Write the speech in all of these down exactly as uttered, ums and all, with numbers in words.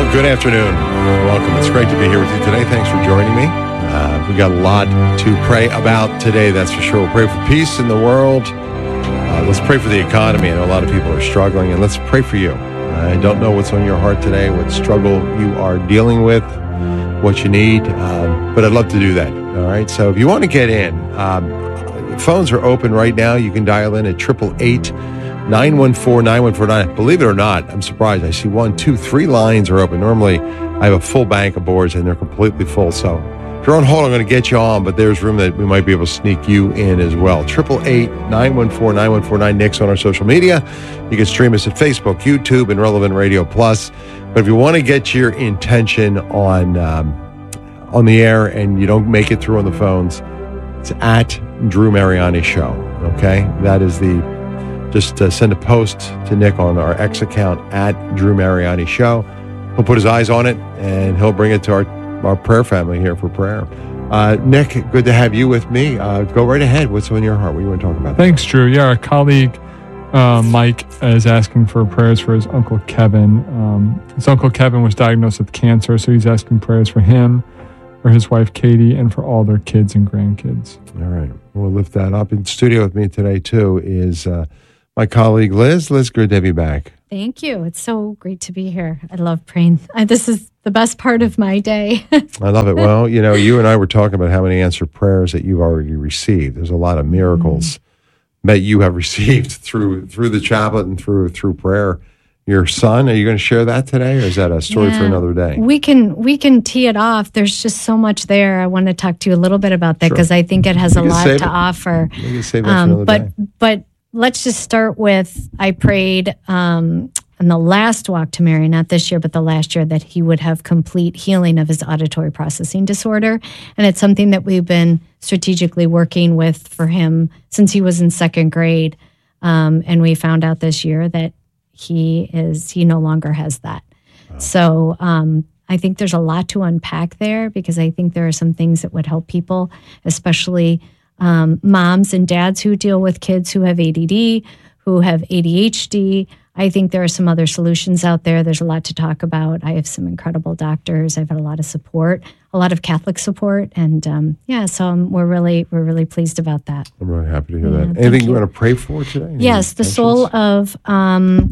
Well, good afternoon. Welcome. It's great to be here with you today. Thanks for joining me. Uh, we got a lot to pray about today, that's for sure. We'll pray for peace in the world. Uh, let's pray for the economy. I know a lot of people are struggling, and let's pray for you. I don't know what's on your heart today, what struggle you are dealing with, what you need, um, but I'd love to do that. All right. So if you want to get in, um, phones are open right now. You can dial in at triple eight nine one four nine one four nine. Believe it or not, I'm surprised. I see one, two, three lines are open. Normally, I have a full bank of boards and they're completely full. So if you're on hold, I'm going to get you on, but there's room that we might be able to sneak you in as well. triple eight nine one four nine one four nine. Nick's on our social media. You can stream us at Facebook, YouTube, and Relevant Radio Plus. But if you want to get your intention on um, on the air and you don't make it through on the phones, it's at Drew Mariani Show. Okay, that is the. Just uh, send a post to Nick on our X account at Drew Mariani Show. He'll put his eyes on it and he'll bring it to our our prayer family here for prayer. Uh, Nick, good to have you with me. Uh, go right ahead. What's on your heart? What do you want to talk about? Thanks, Drew. Yeah, our colleague uh, Mike is asking for prayers for his Uncle Kevin. Um, his Uncle Kevin was diagnosed with cancer, so he's asking prayers for him, for his wife Katie, and for all their kids and grandkids. All right. We'll lift that up. In studio with me today, too, is uh, my colleague Liz. Liz, good to have you back. Thank you. It's so great to be here. I love praying. Uh, this is the best part of my day. I love it. Well, you know, you and I were talking about how many answered prayers that you've already received. There's a lot of miracles mm-hmm. that you have received through through the chaplet and through through prayer. Your son, are you going to share that today, or is that a story yeah, for another day? We can we can tee it off. There's just so much there. I want to talk to you a little bit about that because sure. I think it has you a lot to it. offer. We can save that um, for another but day. but let's just start with I prayed. Um, in the last walk to Mary, not this year, but the last year, that he would have complete healing of his auditory processing disorder. And it's something that we've been strategically working with for him since he was in second grade. Um, and we found out this year that he is, he no longer has that. Wow. So um, I think there's a lot to unpack there because I think there are some things that would help people, especially um, moms and dads who deal with kids who have A D D, who have A D H D. I think there are some other solutions out there. There's a lot to talk about. I have some incredible doctors. I've had a lot of support, a lot of Catholic support, and um, yeah, so um, we're really we're really pleased about that. I'm really happy to hear yeah, that. Anything you. you want to pray for today? Any yes, the soul of. Um,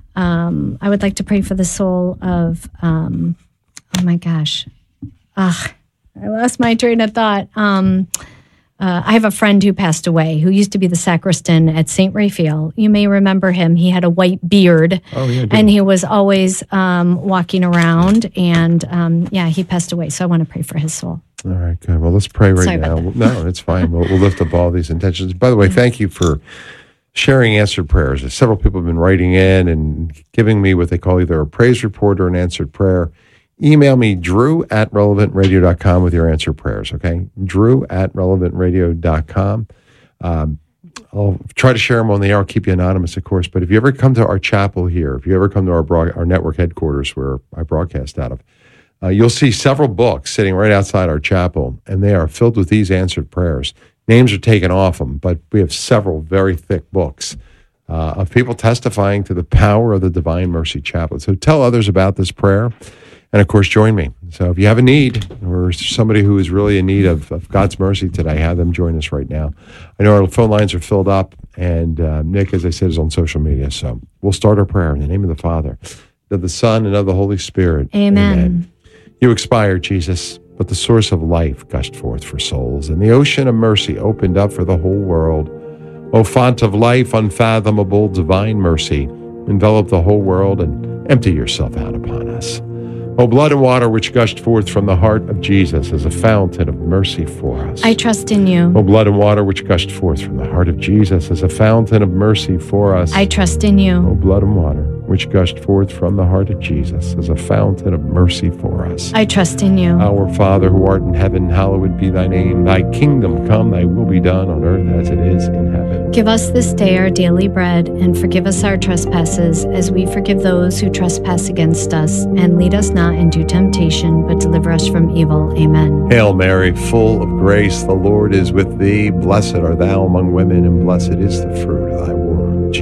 um, I would like to pray for the soul of. Um, oh my gosh, ugh, I lost my train of thought. Um, Uh, I have a friend who passed away who used to be the sacristan at Saint Raphael. You may remember him. He had a white beard, oh, yeah, and he was always um, walking around. And um, yeah, he passed away. So I want to pray for his soul. All right, good. Well, let's pray right Sorry now. No, it's fine. We'll, we'll lift up all these intentions. By the way, thank you for sharing answered prayers. Several people have been writing in and giving me what they call either a praise report or an answered prayer. Email me, drew at relevant radio dot com with your answer prayers, okay? Drew at relevant radio dot com. Um, I'll try to share them on the air. I'll keep you anonymous, of course. But if you ever come to our chapel here, if you ever come to our broad, our network headquarters where I broadcast out of, uh, you'll see several books sitting right outside our chapel, and they are filled with these answered prayers. Names are taken off them, but we have several very thick books uh, of people testifying to the power of the Divine Mercy Chaplet. So tell others about this prayer. And, of course, join me. So if you have a need or somebody who is really in need of, of God's mercy today, have them join us right now. I know our phone lines are filled up, and uh, Nick, as I said, is on social media. So we'll start our prayer in the name of the Father, of the Son, and of the Holy Spirit. Amen. Amen. You expired, Jesus, but the source of life gushed forth for souls, and the ocean of mercy opened up for the whole world. O font of life, unfathomable divine mercy, envelop the whole world and empty yourself out upon us. O blood and water which gushed forth from the heart of Jesus as a fountain of mercy for us. I trust in you. O blood and water which gushed forth from the heart of Jesus as a fountain of mercy for us. I trust in you. O blood and water which gushed forth from the heart of Jesus as a fountain of mercy for us. I trust in you. Our Father who art in heaven, hallowed be thy name. Thy kingdom come, thy will be done on earth as it is in heaven. Give us this day our daily bread, and forgive us our trespasses as we forgive those who trespass against us. And lead us not into temptation, but deliver us from evil. Amen. Hail Mary, full of grace, the Lord is with thee. Blessed art thou among women, and blessed is the fruit of thy womb, Jesus.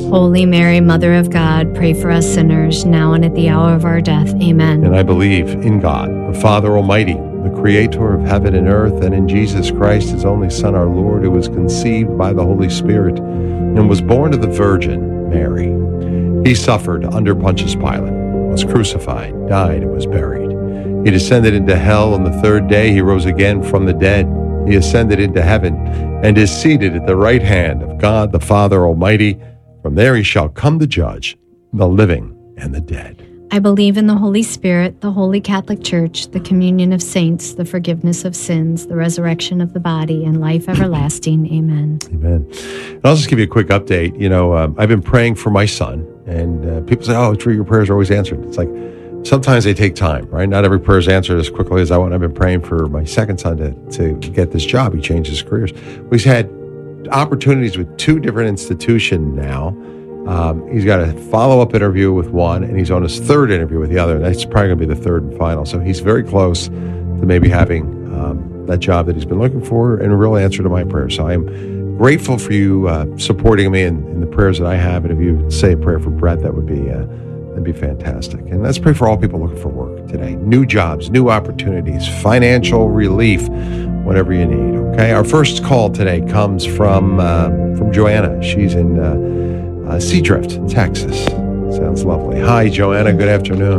Holy Mary, Mother of God, pray for us sinners, now and at the hour of our death. Amen. And I believe in God, the Father Almighty, the creator of heaven and earth, and in Jesus Christ, his only Son, our Lord, who was conceived by the Holy Spirit and was born of the Virgin Mary. He suffered under Pontius Pilate, was crucified, died, and was buried. He descended into hell. On the third day, he rose again from the dead. He ascended into heaven and is seated at the right hand of God, the Father Almighty. From there he shall come to judge the living and the dead. I believe in the Holy Spirit, the Holy Catholic Church, the communion of saints, the forgiveness of sins, the resurrection of the body, and life everlasting. Amen. Amen. And I'll just give you a quick update. You know, um, I've been praying for my son, and uh, people say, oh, true, your prayers are always answered. It's like, sometimes they take time, right? Not every prayer is answered as quickly as I want. I've been praying for my second son to, to get this job. He changed his careers. We've had opportunities with two different institutions now. Um, he's got a follow-up interview with one, and he's on his third interview with the other. That's probably going to be the third and final. So he's very close to maybe having um, that job that he's been looking for, and a real answer to my prayer. So I'm grateful for you uh, supporting me in, in the prayers that I have. And if you say a prayer for Brett, that would be uh, that'd be fantastic. And let's pray for all people looking for work today. New jobs, new opportunities, financial relief, whatever you need. Okay. Our first call today comes from uh, from Joanna. She's in Uh, Uh, Seadrift, Texas. Sounds lovely. Hi, Joanna. Good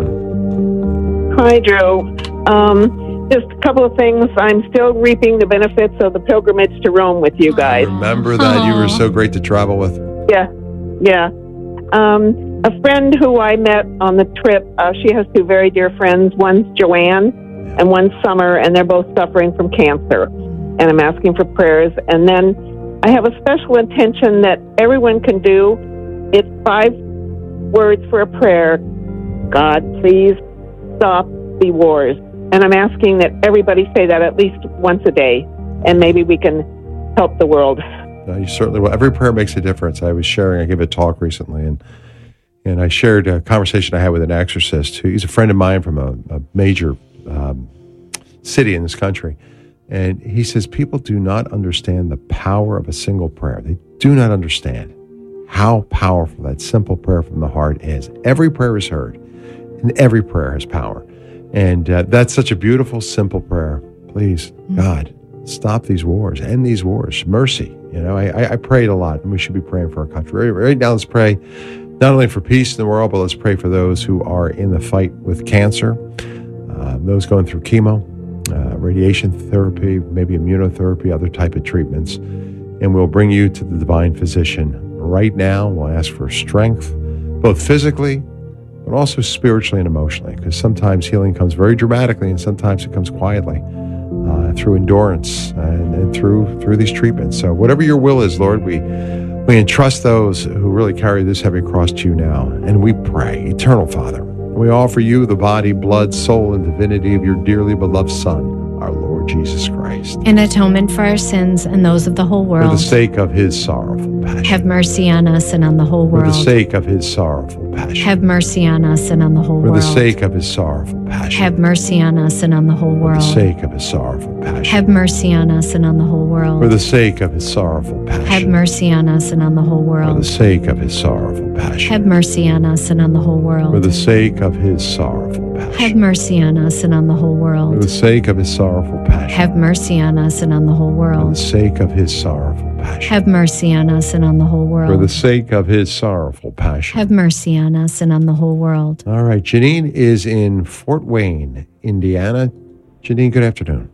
afternoon. Hi, Drew. Um, just a couple of things. I'm still reaping the benefits of the pilgrimage to Rome with you guys. Remember that you were so great to travel with? Yeah, yeah. Um, a friend who I met on the trip, uh, she has two very dear friends. One's Joanne and one's Summer, and they're both suffering from cancer. And I'm asking for prayers. And then I have a special intention that everyone can do. It's five words for a prayer. God, please stop the wars. And I'm asking that everybody say that at least once a day, and maybe we can help the world. No, you certainly will. Every prayer makes a difference. I was sharing, I gave a talk recently, and and I shared a conversation I had with an exorcist who, he's a friend of mine from a, a major um, city in this country. And he says people do not understand the power of a single prayer. They do not understand how powerful that simple prayer from the heart is. Every prayer is heard, and every prayer has power. And uh, that's such a beautiful, simple prayer. Please, God, stop these wars, end these wars, mercy. You know, I, I prayed a lot, and we should be praying for our country. Right, right now, let's pray not only for peace in the world, but let's pray for those who are in the fight with cancer, uh, those going through chemo, uh, radiation therapy, maybe immunotherapy, other type of treatments. And we'll bring you to the divine physician right now. We'll ask for strength, both physically, but also spiritually and emotionally, because sometimes healing comes very dramatically and sometimes it comes quietly uh, through endurance and, and through through these treatments. So whatever your will is, Lord, we we entrust those who really carry this heavy cross to you now, and we pray, Eternal Father, we offer you the body, blood, soul, and divinity of your dearly beloved Son, our Lord Jesus Christ. In atonement for our sins and those of the whole world. For the sake of his sorrowful passion. Have mercy on us and on the whole world. For the sake of his sorrowful passion. Have mercy on us and on the whole For world. the sake of his sorrowful passion. Have mercy on us and on the whole world. For the sake of his sorrowful passion. Have mercy on us and on the whole world. For the sake of his sorrowful passion. Have mercy on us and on the whole world. For the sake of his sorrowful passion. Have mercy on us and on the whole world. For the sake of his sorrowful passion. Have mercy on us and on the whole world. For the sake of his sorrowful passion. Have mercy on us and on the whole For world. the sake of his sorrowful passion. Have mercy on us and on the whole world. For the sake of his sorrowful passion. Have mercy on us and on the whole world. All right. Janine is in Fort Wayne, Indiana. Janine, good afternoon.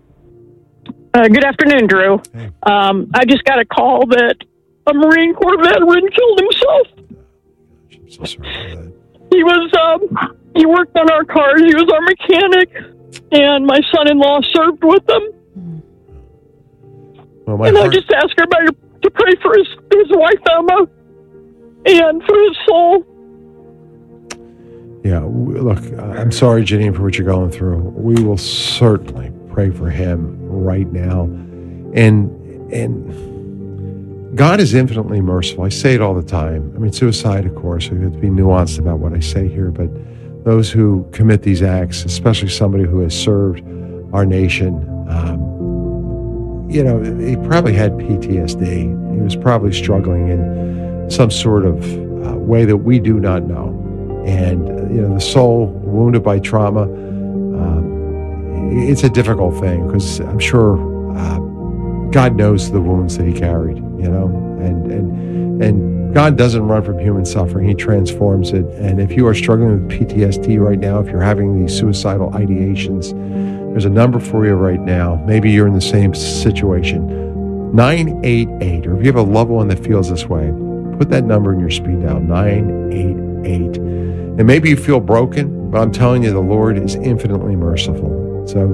Uh, good afternoon, Drew. Hey. Um, I just got a call that a Marine Corps veteran killed himself. I'm so sorry for that. He was, um, he worked on our cars. He was our mechanic, and my son-in-law served with them. Well, my and heart, I just ask everybody to pray for his, his wife, Emma, and for his soul. yeah, w- look, uh, I'm sorry, Janine, for what you're going through. We will certainly pray for him right now. And, and God is infinitely merciful. I say it all the time. I mean, suicide, of course, we have to be nuanced about what I say here, but those who commit these acts, especially somebody who has served our nation, um, you know, he probably had P T S D. He was probably struggling in some sort of uh, way that we do not know. And, uh, you know, the soul wounded by trauma, um, it's a difficult thing because I'm sure uh, God knows the wounds that he carried, you know, and, and, and God doesn't run from human suffering. He transforms it. And if you are struggling with P T S D right now, if you're having these suicidal ideations, there's a number for you right now. Maybe you're in the same situation. nine eight eight, or if you have a loved one that feels this way, put that number in your speed dial, nine eight eight. And maybe you feel broken, but I'm telling you, the Lord is infinitely merciful. So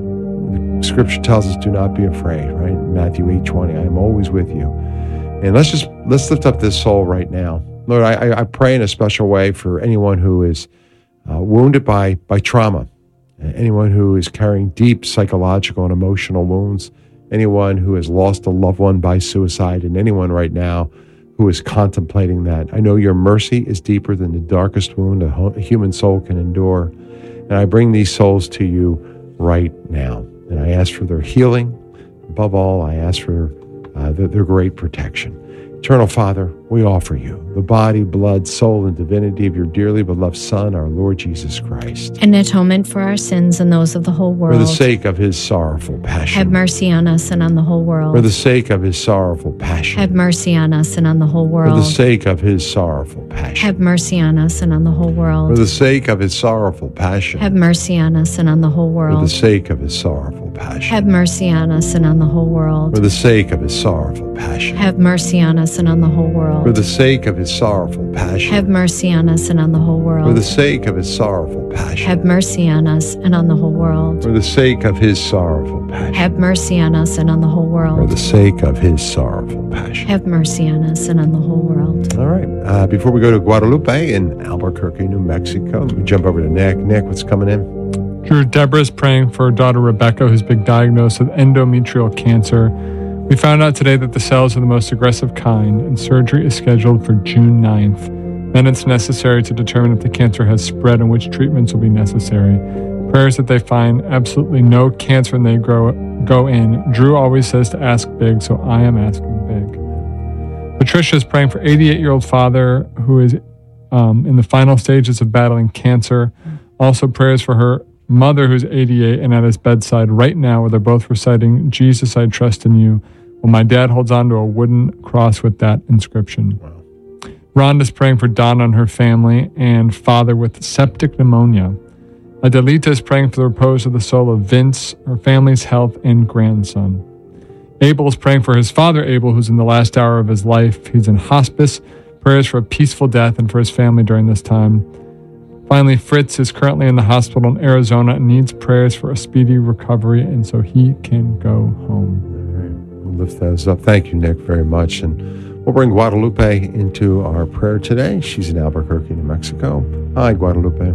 the scripture tells us, do not be afraid, right? Matthew eight twenty, I am always with you. And let's just, let's lift up this soul right now. Lord, I, I pray in a special way for anyone who is uh, wounded by, by trauma, anyone who is carrying deep psychological and emotional wounds, anyone who has lost a loved one by suicide, and anyone right now who is contemplating that. I know your mercy is deeper than the darkest wound a, ho- a human soul can endure. And I bring these souls to you right now. And I ask for their healing. Above all, I ask for uh, their, their great protection. Eternal Father, we offer you the body, blood, soul, and divinity of your dearly beloved Son, our Lord Jesus Christ. An atonement for our sins and those of the whole world. For the sake of his sorrowful passion. Have mercy on us and on the whole world. For the sake of his sorrowful passion. Have mercy on us and on the whole world. For the sake of his sorrowful passion. Have mercy on us and on the whole world. For the sake of his sorrowful passion. Have mercy on us and on the whole world. For the sake of his sorrowful passion. Have mercy on us and on the whole world. For the sake of his sorrowful passion. Have mercy on us and on the whole world. For the sake of his sorrowful passion. Have mercy on us and on the whole world. For the sake of his sorrowful passion. Have mercy on us and on the whole world. For the sake of his sorrowful passion. Have mercy on us and on the whole world. For the sake of his sorrowful passion. Have mercy on us and on the whole world. All right. Uh, before we go to Guadalupe in Albuquerque, New Mexico, let me jump over to Nick. Nick, what's coming in? Drew, Deborah's praying for her daughter Rebecca, who's been diagnosed with endometrial cancer. We found out today that the cells are the most aggressive kind, and surgery is scheduled for June ninth. Then it's necessary to determine if the cancer has spread and which treatments will be necessary. Prayers that they find absolutely no cancer and they grow, go in. Drew always says to ask big, so I am asking big. Patricia is praying for eighty-eight-year-old father who is um, in the final stages of battling cancer. Also prayers for her mother who's eighty-eight and at his bedside right now, where they're both reciting, Jesus, I trust in you, while my dad holds on to a wooden cross with that inscription. Wow. Rhonda's praying for Donna and her family and father with septic pneumonia. Adelita is praying for the repose of the soul of Vince, her family's health, and grandson. Abel is praying for his father, Abel, who's in the last hour of his life. He's in hospice. Prayers for a peaceful death and for his family during this time. Finally, Fritz is currently in the hospital in Arizona and needs prayers for a speedy recovery, and so he can go home. All right. We'll lift those up. Thank you, Nick, very much. And we'll bring Guadalupe into our prayer today. She's in Albuquerque, New Mexico. Hi, Guadalupe.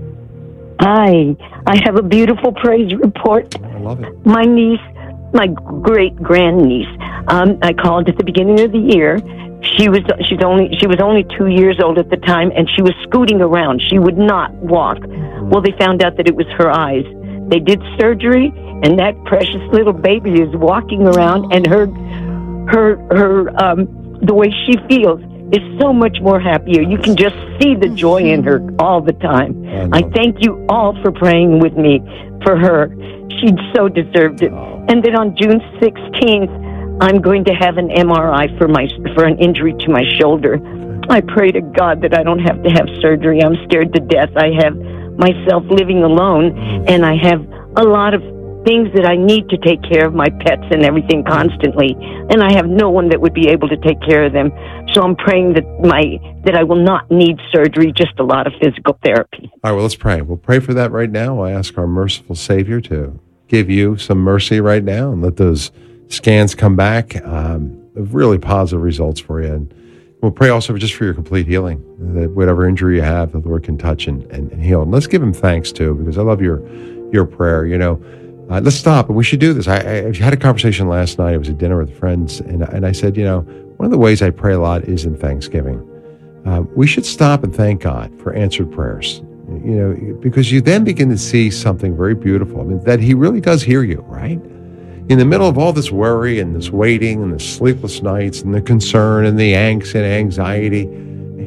Hi. I have a beautiful praise report. I love it. My niece, my great-grandniece, um, I called at the beginning of the year. She was she's only she was only two years old at the time, and she was scooting around. She would not walk. Well, they found out that it was her eyes. They did surgery, and that precious little baby is walking around, and her her her um, the way she feels is so much more happier. You can just see the joy in her all the time. I, I thank you all for praying with me for her. She so deserved it. And then on June sixteenth. I'm going to have an M R I for my for an injury to my shoulder. I pray to God that I don't have to have surgery. I'm scared to death. I have myself living alone, and I have a lot of things that I need to take care of, my pets and everything constantly, and I have no one that would be able to take care of them. So I'm praying that my that I will not need surgery, just a lot of physical therapy. All right, well, let's pray. We'll pray for that right now. I ask our merciful Savior to give you some mercy right now and let those scans come back, um, really positive results for you. And we'll pray also just for your complete healing, that whatever injury you have, the Lord can touch and, and, and heal. And let's give him thanks too, because I love your your prayer. You know, uh, let's stop, and we should do this. I, I had a conversation last night. It was a dinner with friends, and, and I said, you know, one of the ways I pray a lot is in Thanksgiving. Uh, we should stop and thank God for answered prayers, you know, because you then begin to see something very beautiful. I mean, that he really does hear you, right? In the middle of all this worry and this waiting and the sleepless nights and the concern and the angst and anxiety,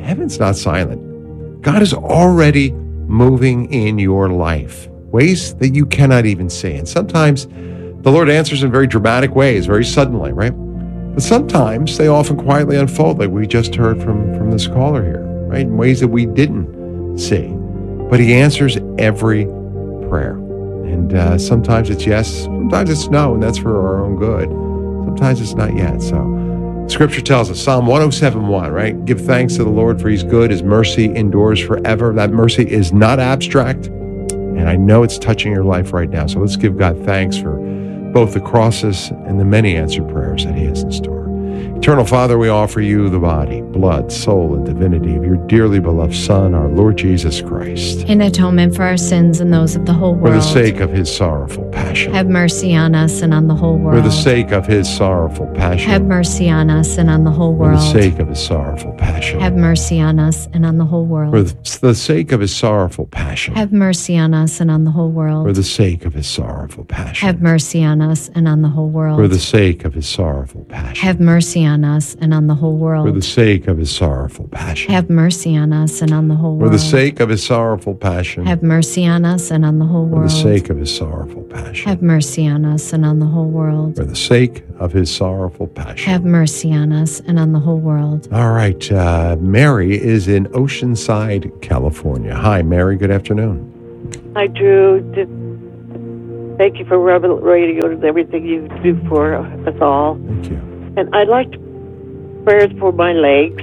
heaven's not silent. God is already moving in your life, ways that you cannot even see. And sometimes the Lord answers in very dramatic ways, very suddenly, right? But sometimes they often quietly unfold, like we just heard from, from this caller here, right? In ways that we didn't see. But he answers every prayer. And uh, sometimes it's yes, sometimes it's no, and that's for our own good. Sometimes it's not yet. So Scripture tells us, Psalm one oh seven one, right? Give thanks to the Lord, for he's good. His mercy endures forever. That mercy is not abstract. And I know it's touching your life right now. So let's give God thanks for both the crosses and the many answered prayers that he has in store. Eternal Father, we offer you the body, blood, soul, and divinity of your dearly beloved Son, our Lord Jesus Christ. In atonement for our sins and those of the whole world. For the sake of his sorrowful passion. Have mercy on us and on the whole world. For the sake of his sorrowful passion. Have mercy on us and on the whole world. For the sake of his sorrowful passion. Have mercy on us and on the whole world. For the sake of his sorrowful passion. Have mercy on us and on the whole world. For the sake of his sorrowful passion. Have mercy on us and on the whole world. For the sake of his sorrowful passion. Have mercy on us and on the whole world. For the sake of his sorrowful passion. Have mercy on us and on the whole world. For the sake of his sorrowful passion. Have mercy on us and on the whole world. For the sake of his sorrowful passion. Have mercy on us and on the whole world. For the sake of his sorrowful passion. Have mercy on us and on the whole world. All right. Uh, Mary is in Oceanside, California. Hi, Mary. Good afternoon. Hi, Drew. Just thank you for Rebel Radio and everything you do for us all. Thank you. And I'd like to prayers for my legs.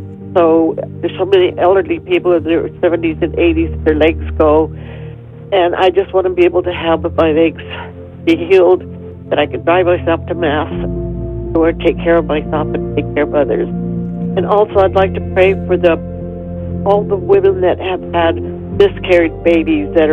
So there's so many elderly people in their seventies and eighties, their legs go. And I just want to be able to have my legs be healed, that I can drive myself to Mass or take care of myself and take care of others. And also I'd like to pray for the all the women that have had miscarried babies that are